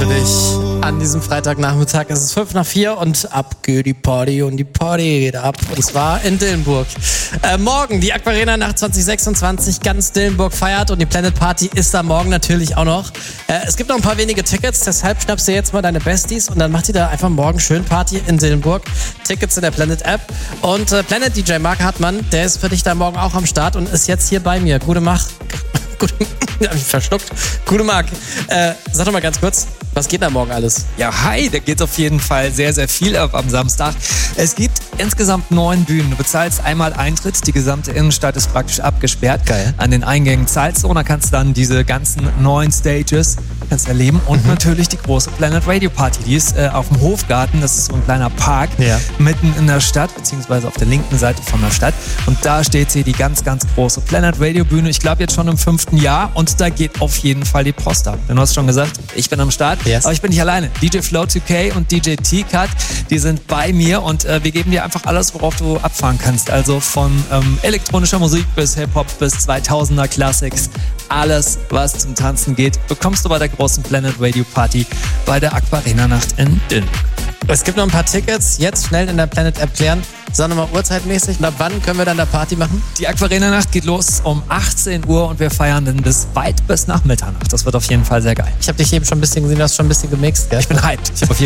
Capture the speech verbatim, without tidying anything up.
für dich an diesem Freitagnachmittag. Es ist fünf nach vier und ab geht die Party und die Party geht ab. Und zwar in Dillenburg. Äh, morgen die Aquarena Nacht zwanzig sechsundzwanzig. Ganz Dillenburg feiert und die Planet Party ist da morgen natürlich auch noch. Äh, es gibt noch ein paar wenige Tickets, deshalb schnappst du jetzt mal deine Besties und dann macht ihr da einfach morgen schön Party in Dillenburg. Tickets in der Planet App. Und äh, Planet D J Marc Hartmann, der ist für dich da morgen auch am Start und ist jetzt hier bei mir. Gute Macht. Gut, hab ich verschluckt. Gute Marc, äh, sag doch mal ganz kurz, was geht da morgen alles? Ja, hi, da geht auf jeden Fall sehr, sehr viel ab am Samstag. Es gibt insgesamt neun Bühnen. Du bezahlst einmal Eintritt, die gesamte Innenstadt ist praktisch abgesperrt. Geil. An den Eingängen zahlst du und dann kannst du dann diese ganzen neun Stages kannst erleben und mhm. natürlich die große Planet Radio Party. Die ist äh, auf dem Hofgarten, das ist so ein kleiner Park, ja. mitten in der Stadt, beziehungsweise auf der linken Seite von der Stadt. Und da steht hier die ganz, ganz große Planet Radio Bühne. Ich glaube jetzt schon im fünften Jahr und da geht auf jeden Fall die Post ab. Denn du hast schon gesagt, ich bin am Start, yes. aber ich bin nicht alleine. D J Flow zwei K und D J T-Cut, die sind bei mir und äh, wir geben dir einfach alles, worauf du abfahren kannst. Also von ähm, elektronischer Musik bis Hip-Hop bis zweitausender Classics. Alles, was zum Tanzen geht, bekommst du bei der großen Planet Radio Party bei der Aquarena Nacht in Dillenburg. Es gibt noch ein paar Tickets, jetzt schnell in der Planet App klären. Sag nochmal uhrzeitmäßig, und ab wann können wir dann da Party machen? Die Aquarena Nacht geht los um achtzehn Uhr und wir feiern dann bis weit bis nach Mitternacht. Das wird auf jeden Fall sehr geil. Ich habe dich eben schon ein bisschen gesehen, du hast schon ein bisschen gemixt, gell? Ich bin hyped. Ich habe auf